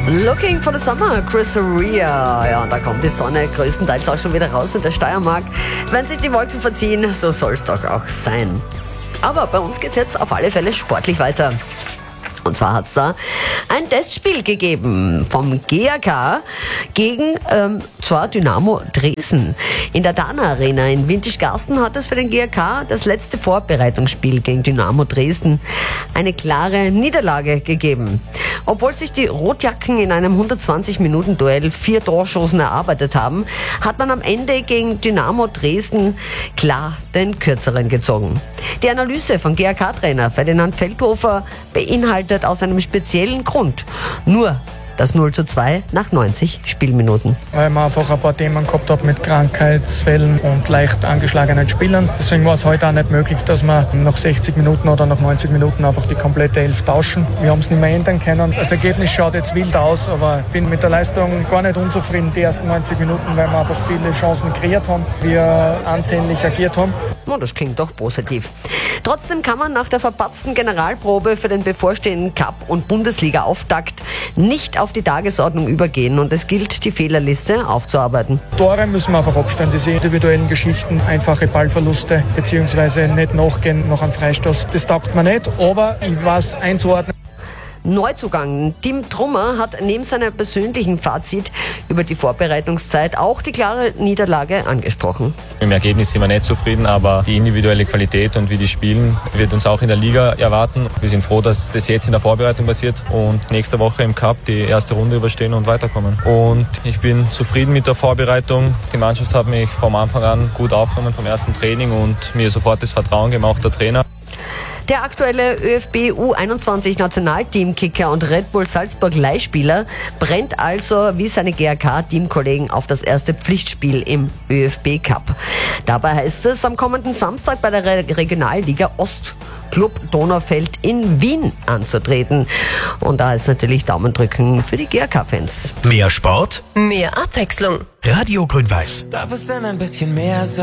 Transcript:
Looking for the Summer, Chris Rea. Ja, und da kommt die Sonne größtenteils auch schon wieder raus in der Steiermark. Wenn sich die Wolken verziehen, so soll es doch auch sein. Aber bei uns geht's jetzt auf alle Fälle sportlich weiter. Und zwar hat es da ein Testspiel gegeben vom GAK gegen zwar Dynamo Dresden. In der Dana Arena in Windischgarsten hat es für den GAK das letzte Vorbereitungsspiel gegen Dynamo Dresden eine klare Niederlage gegeben. Obwohl sich die Rotjacken in einem 120-Minuten-Duell 4 Torchancen erarbeitet haben, hat man am Ende gegen Dynamo Dresden klar den Kürzeren gezogen. Die Analyse von GAK-Trainer Ferdinand Feldhofer beinhaltet aus einem speziellen Grund nur das 0:2 nach 90 Spielminuten. Weil man einfach ein paar Themen gehabt hat mit Krankheitsfällen und leicht angeschlagenen Spielern. Deswegen war es heute auch nicht möglich, dass wir nach 60 Minuten oder nach 90 Minuten einfach die komplette Elf tauschen. Wir haben es nicht mehr ändern können. Das Ergebnis schaut jetzt wild aus, aber ich bin mit der Leistung gar nicht unzufrieden, die ersten 90 Minuten, weil wir einfach viele Chancen kreiert haben, wir ansehnlich agiert haben. Oh, das klingt doch positiv. Trotzdem kann man nach der verpatzten Generalprobe für den bevorstehenden Cup- und Bundesliga-Auftakt nicht auf die Tagesordnung übergehen und es gilt, die Fehlerliste aufzuarbeiten. Tore müssen wir einfach abstellen, diese individuellen Geschichten, einfache Ballverluste beziehungsweise nicht nachgehen nach einem Freistoß. Das taugt mir nicht, aber ich weiß einzuordnen. Neuzugang Tim Trummer hat neben seinem persönlichen Fazit über die Vorbereitungszeit auch die klare Niederlage angesprochen. Im Ergebnis sind wir nicht zufrieden, aber die individuelle Qualität und wie die spielen, wird uns auch in der Liga erwarten. Wir sind froh, dass das jetzt in der Vorbereitung passiert und nächste Woche im Cup die erste Runde überstehen und weiterkommen. Und ich bin zufrieden mit der Vorbereitung. Die Mannschaft hat mich vom Anfang an gut aufgenommen vom ersten Training und mir sofort das Vertrauen gemacht, der Trainer. Der aktuelle ÖFB U21-Nationalteamkicker und Red Bull Salzburg Leihspieler brennt also wie seine GAK-Teamkollegen auf das erste Pflichtspiel im ÖFB Cup. Dabei heißt es am kommenden Samstag bei der Regionalliga Ost Club Donaufeld in Wien anzutreten. Und da ist natürlich Daumen drücken für die GAK-Fans. Mehr Sport, mehr Abwechslung. Radio Grün-Weiß. Darf es denn ein bisschen mehr sein?